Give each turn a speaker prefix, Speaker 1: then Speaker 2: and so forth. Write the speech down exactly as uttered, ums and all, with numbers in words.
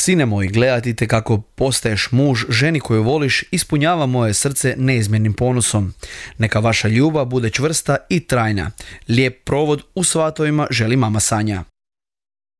Speaker 1: Sine moj, gledati te kako postaješ muž ženi koju voliš ispunjava moje srce neizmjernim ponosom. Neka vaša ljubav bude čvrsta i trajna. Lijep provod u svatovima želi mama Sanja.